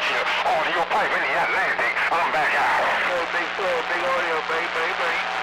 you onto your pipe in the Atlantic. I'm back out. Big audio, baby.